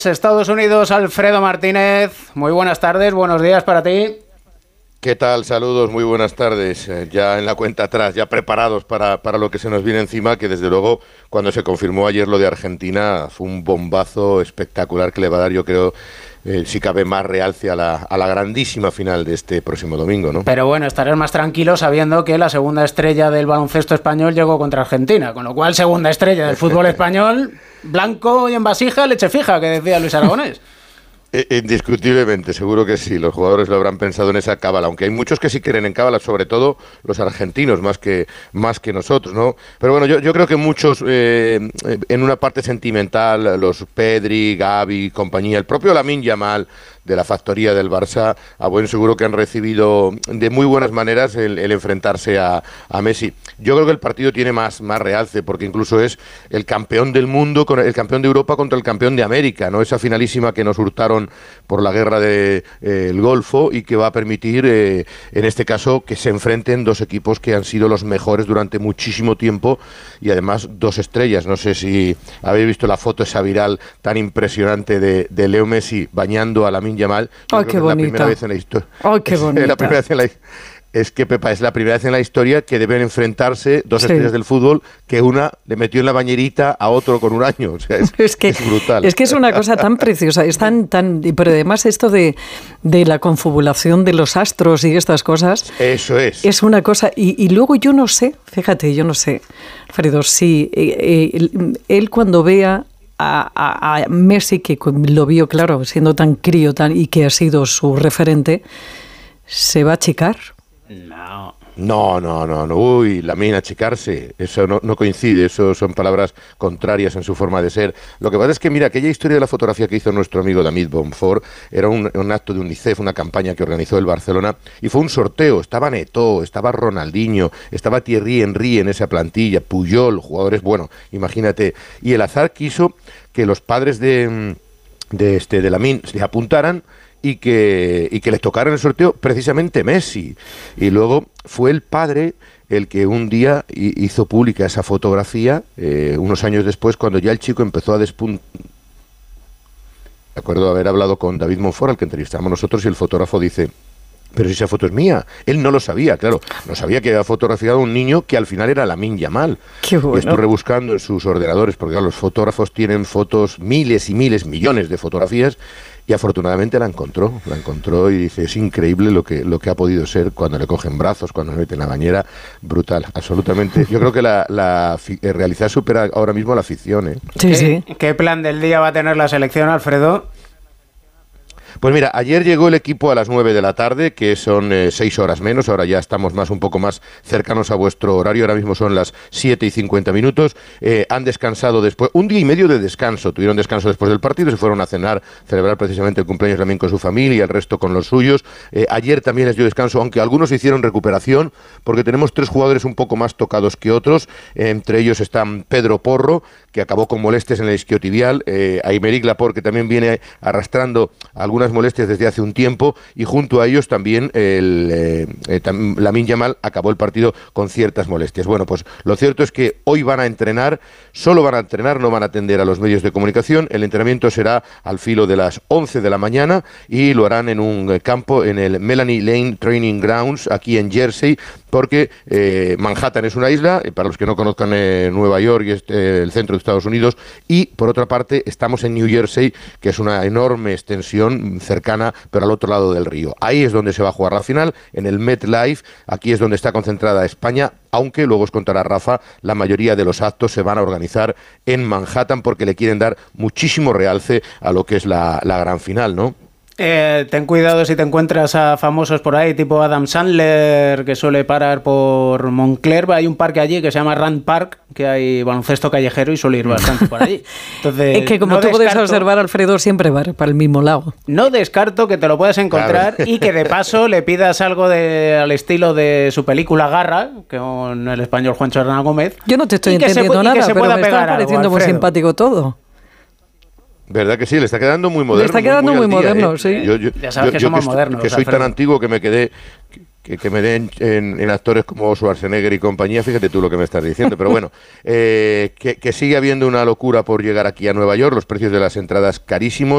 Estados Unidos, Alfredo Martínez. Muy buenas tardes, buenos días para ti. ¿Qué tal? Saludos, muy buenas tardes. Ya en la cuenta atrás, ya preparados para lo que se nos viene encima, que desde luego cuando se confirmó ayer lo de Argentina fue un bombazo espectacular que le va a dar, yo creo, si cabe, más realce a la grandísima final de este próximo domingo, ¿no? Pero bueno, estarás más tranquilo sabiendo que la segunda estrella del baloncesto español llegó contra Argentina, con lo cual segunda estrella del fútbol español, blanco y en vasija, leche fija, que decía Luis Aragonés. Indiscutiblemente, seguro que sí, los jugadores lo habrán pensado en esa cábala, aunque hay muchos que sí creen en cábala, sobre todo los argentinos, más que nosotros, ¿no? Pero bueno, yo creo que muchos, en una parte sentimental, los Pedri, Gavi, compañía, el propio Lamine Yamal, de la factoría del Barça, a buen seguro que han recibido de muy buenas maneras el enfrentarse a Messi. Yo creo que el partido tiene más realce, porque incluso es el campeón del mundo, el campeón de Europa contra el campeón de América, ¿no? Esa finalísima que nos hurtaron por la guerra del Golfo y que va a permitir, en este caso, que se enfrenten dos equipos que han sido los mejores durante muchísimo tiempo y además dos estrellas. No sé si habéis visto la foto esa viral tan impresionante de Leo Messi bañando a Lamine Yamal. ¡Ay, qué bonita! Es la primera vez en la historia. ¡Ay, qué bonita! Es que, Pepa, es la primera vez en la historia que deben enfrentarse dos estrellas del fútbol, que una le metió en la bañerita a otro con un año. O sea, es brutal. Es que es una cosa tan preciosa, es tan pero además esto de la confabulación de los astros y estas cosas. Eso es. Es una cosa, y luego yo no sé, fíjate, Alfredo, si él cuando vea a Messi, que lo vio, claro, siendo tan crío y que ha sido su referente, ¿se va a achicar? No. Uy, Lamine, achicarse, eso no coincide, eso son palabras contrarias en su forma de ser. Lo que pasa es que, mira, aquella historia de la fotografía que hizo nuestro amigo David Bonfort era un acto de UNICEF, una campaña que organizó el Barcelona, y fue un sorteo. Estaba Neto, estaba Ronaldinho, estaba Thierry Henry en esa plantilla, Puyol, jugadores, bueno, imagínate. Y el azar quiso que los padres de Lamine se apuntaran y que les tocara en el sorteo precisamente Messi. Y luego fue el padre el que un día hizo pública esa fotografía, unos años después, cuando ya el chico empezó a despuntar. De acuerdo, haber hablado con David Monfort, al que entrevistamos nosotros, y el fotógrafo dice: pero si esa foto es mía. Él no lo sabía, claro. No sabía que había fotografiado a un niño que al final era Lamine Yamal. Qué bueno. Y estoy rebuscando en sus ordenadores, porque claro, los fotógrafos tienen fotos, miles y miles, millones de fotografías, y afortunadamente la encontró y dice: es increíble lo que ha podido ser cuando le cogen brazos, cuando le meten en la bañera. Brutal, absolutamente. Yo creo que la realidad supera ahora mismo la ficción, ¿eh? Sí. ¿Qué plan del día va a tener la selección, Alfredo? Pues mira, ayer llegó el equipo a las 9 de la tarde, que son 6 horas menos, ahora ya estamos un poco más cercanos a vuestro horario, ahora mismo son las 7:50. Han descansado después, un día y medio de descanso, tuvieron descanso después del partido, se fueron a cenar, celebrar precisamente el cumpleaños también con su familia, el resto con los suyos. Ayer también les dio descanso, aunque algunos hicieron recuperación, porque tenemos 3 jugadores un poco más tocados que otros, entre ellos están Pedro Porro, que acabó con molestias en el isquiotibial, Aymeric Laporte, que también viene arrastrando algunas molestias desde hace un tiempo, y junto a ellos también Lamine Yamal acabó el partido con ciertas molestias. Bueno, pues lo cierto es que hoy van a entrenar, solo van a entrenar, no van a atender a los medios de comunicación. El entrenamiento será al filo de las 11 de la mañana y lo harán en un campo en el Melanie Lane Training Grounds, aquí en Jersey, porque Manhattan es una isla, para los que no conozcan Nueva York y el centro de Estados Unidos, y por otra parte estamos en New Jersey, que es una enorme extensión cercana, pero al otro lado del río. Ahí es donde se va a jugar la final, en el MetLife. Aquí es donde está concentrada España, aunque luego os contará Rafa, la mayoría de los actos se van a organizar en Manhattan porque le quieren dar muchísimo realce a lo que es la gran final, ¿no? Ten cuidado si te encuentras a famosos por ahí, tipo Adam Sandler, que suele parar por Moncler. Hay un parque allí que se llama Rand Park, que hay baloncesto callejero y suele ir bastante por allí. Entonces, es que como tú puedes observar, Alfredo, siempre va para el mismo lado. No descarto que te lo puedas encontrar, claro, y que de paso le pidas algo al estilo de su película Garra, con el español Juancho Hernán Gómez. Yo no te estoy entendiendo nada, pero me está pareciendo muy simpático todo. ¿Verdad que sí? Le está quedando muy moderno. Le está quedando muy moderno, sí. Ya sabes que somos modernos. Que soy tan antiguo que me quedé... Que me den en actores como Schwarzenegger y compañía, fíjate tú lo que me estás diciendo. Pero bueno, que sigue habiendo una locura por llegar aquí a Nueva York, los precios de las entradas carísimos.